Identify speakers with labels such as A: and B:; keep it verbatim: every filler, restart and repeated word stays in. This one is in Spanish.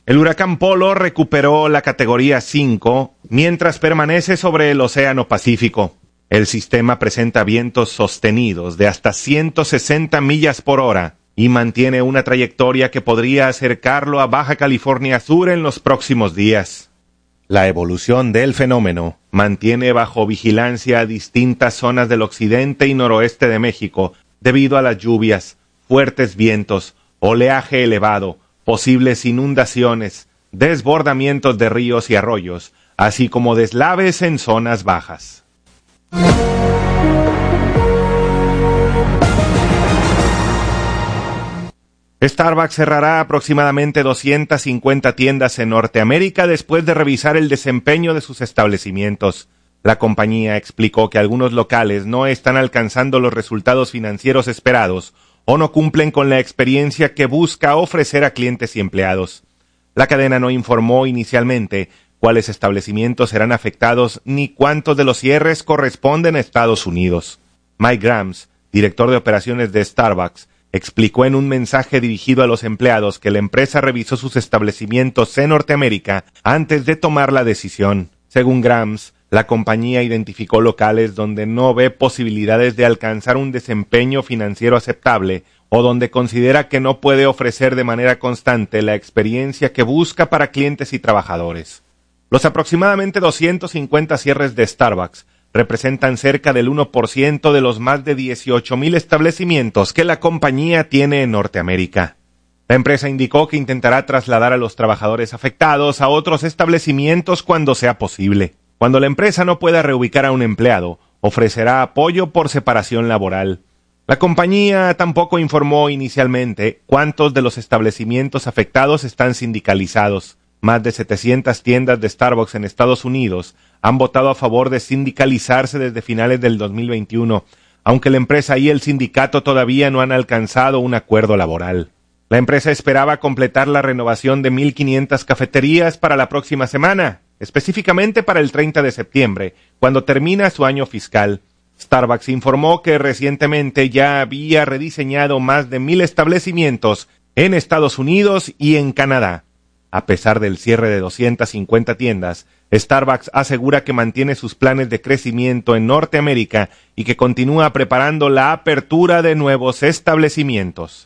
A: El huracán Polo recuperó la categoría cinco, mientras permanece sobre el Océano Pacífico. El sistema presenta vientos sostenidos de hasta ciento sesenta millas por hora y mantiene una trayectoria que podría acercarlo a Baja California Sur en los próximos días. La evolución del fenómeno mantiene bajo vigilancia a distintas zonas del occidente y noroeste de México debido a las lluvias, fuertes vientos, oleaje elevado, posibles inundaciones, desbordamientos de ríos y arroyos, así como deslaves en zonas bajas. Starbucks cerrará aproximadamente doscientas cincuenta tiendas en Norteamérica después de revisar el desempeño de sus establecimientos. La compañía explicó que algunos locales no están alcanzando los resultados financieros esperados o no cumplen con la experiencia que busca ofrecer a clientes y empleados. La cadena no informó inicialmente cuáles establecimientos serán afectados ni cuántos de los cierres corresponden a Estados Unidos. Mike Grams, director de operaciones de Starbucks, explicó en un mensaje dirigido a los empleados que la empresa revisó sus establecimientos en Norteamérica antes de tomar la decisión. Según Grams, la compañía identificó locales donde no ve posibilidades de alcanzar un desempeño financiero aceptable o donde considera que no puede ofrecer de manera constante la experiencia que busca para clientes y trabajadores. Los aproximadamente doscientos cincuenta cierres de Starbucks representan cerca del uno por ciento de los más de dieciocho mil establecimientos que la compañía tiene en Norteamérica. La empresa indicó que intentará trasladar a los trabajadores afectados a otros establecimientos cuando sea posible. Cuando la empresa no pueda reubicar a un empleado, ofrecerá apoyo por separación laboral. La compañía tampoco informó inicialmente cuántos de los establecimientos afectados están sindicalizados. Más de setecientas tiendas de Starbucks en Estados Unidos han votado a favor de sindicalizarse desde finales del dos mil veintiuno, aunque la empresa y el sindicato todavía no han alcanzado un acuerdo laboral. La empresa esperaba completar la renovación de mil quinientas cafeterías para la próxima semana, específicamente para el treinta de septiembre, cuando termina su año fiscal. Starbucks informó que recientemente ya había rediseñado más de mil establecimientos en Estados Unidos y en Canadá. A pesar del cierre de doscientas cincuenta tiendas, Starbucks asegura que mantiene sus planes de crecimiento en Norteamérica y que continúa preparando la apertura de nuevos establecimientos.